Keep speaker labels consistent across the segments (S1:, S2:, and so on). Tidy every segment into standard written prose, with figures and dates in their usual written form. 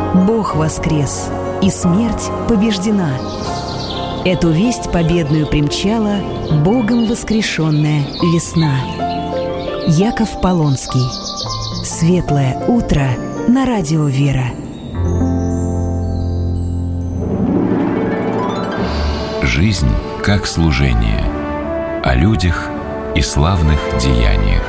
S1: Бог воскрес, и смерть побеждена. Эту весть победную примчала Богом воскрешенная весна. Яков Полонский. Светлое утро на радио «Вера».
S2: Жизнь как служение. О людях и славных деяниях.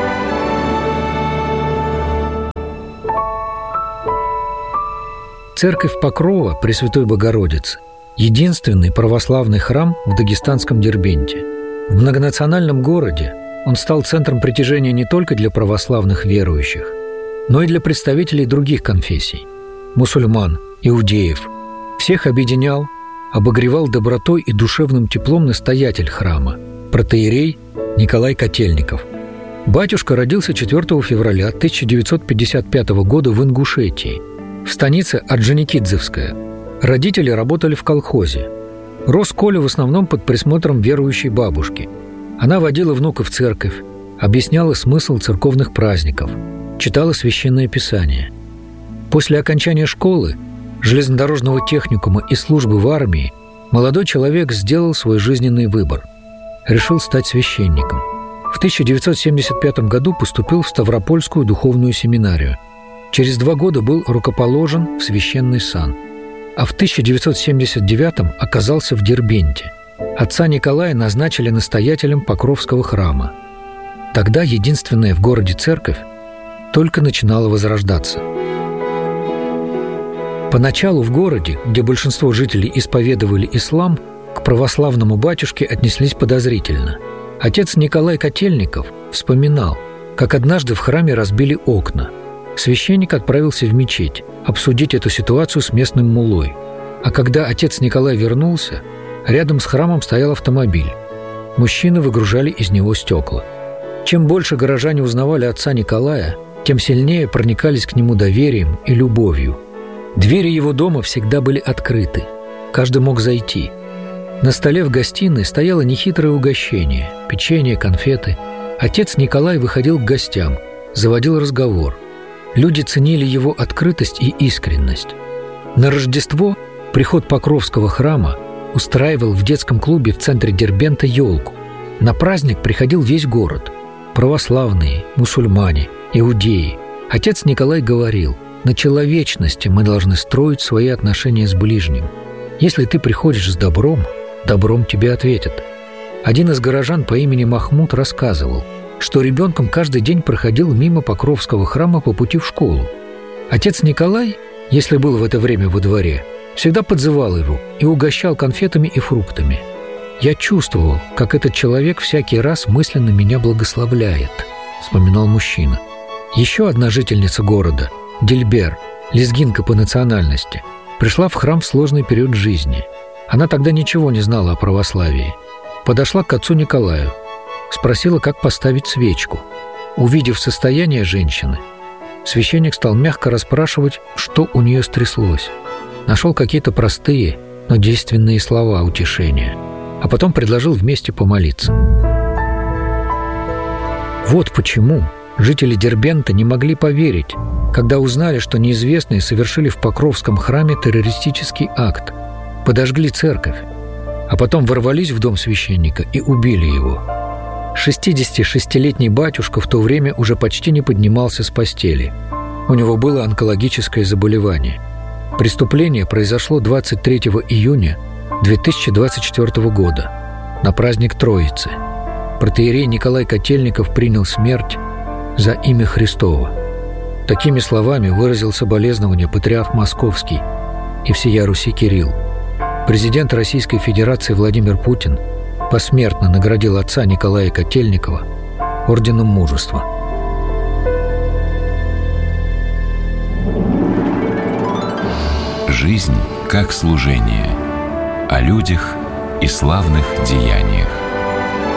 S3: Церковь Покрова Пресвятой Богородицы – единственный православный храм в дагестанском Дербенте. В многонациональном городе он стал центром притяжения не только для православных верующих, но и для представителей других конфессий – мусульман, иудеев. Всех объединял, обогревал добротой и душевным теплом настоятель храма – протоиерей Николай Котельников. Батюшка родился 4 февраля 1955 года в Ингушетии, в станице Орджоникидзевская. Родители работали в колхозе. Рос Коля в основном под присмотром верующей бабушки. Она водила внука в церковь, объясняла смысл церковных праздников, читала священное писание. После окончания школы, железнодорожного техникума и службы в армии молодой человек сделал свой жизненный выбор. Решил стать священником. В 1975 году поступил в Ставропольскую духовную семинарию. Через 2 года был рукоположен в священный сан. А в 1979 оказался в Дербенте. Отца Николая назначили настоятелем Покровского храма. Тогда единственная в городе церковь только начинала возрождаться. Поначалу в городе, где большинство жителей исповедовали ислам, к православному батюшке отнеслись подозрительно. Отец Николай Котельников вспоминал, как однажды в храме разбили окна. Священник отправился в мечеть обсудить эту ситуацию с местным муллой. А когда отец Николай вернулся, рядом с храмом стоял автомобиль. Мужчины выгружали из него стекла. Чем больше горожане узнавали отца Николая, тем сильнее проникались к нему доверием и любовью. Двери его дома всегда были открыты. Каждый мог зайти. На столе в гостиной стояло нехитрое угощение – печенье, конфеты. Отец Николай выходил к гостям, заводил разговор. Люди ценили его открытость и искренность. На Рождество приход Покровского храма устраивал в детском клубе в центре Дербента елку. На праздник приходил весь город – православные, мусульмане, иудеи. Отец Николай говорил: на человечности мы должны строить свои отношения с ближним. Если ты приходишь с добром, добром тебе ответят. Один из горожан по имени Махмуд рассказывал, что ребенком каждый день проходил мимо Покровского храма по пути в школу. Отец Николай, если был в это время во дворе, всегда подзывал его и угощал конфетами и фруктами. «Я чувствовал, как этот человек всякий раз мысленно меня благословляет», — вспоминал мужчина. Еще одна жительница города, Дильбер, лезгинка по национальности, пришла в храм в сложный период жизни. Она тогда ничего не знала о православии. Подошла к отцу Николаю, спросила, как поставить свечку. Увидев состояние женщины, священник стал мягко расспрашивать, что у нее стряслось. Нашел какие-то простые, но действенные слова утешения, а потом предложил вместе помолиться. Вот почему жители Дербента не могли поверить, когда узнали, что неизвестные совершили в Покровском храме террористический акт, подожгли церковь, а потом ворвались в дом священника и убили его. 66-летний батюшка в то время уже почти не поднимался с постели. У него было онкологическое заболевание. Преступление произошло 23 июня 2024 года, на праздник Троицы. Протоиерей Николай Котельников принял смерть за имя Христово. Такими словами выразил соболезнования патриарх Московский и всея Руси Кирилл. Президент Российской Федерации Владимир Путин посмертно наградил отца Николая Котельникова орденом Мужества.
S2: Жизнь как служение. О людях и славных деяниях.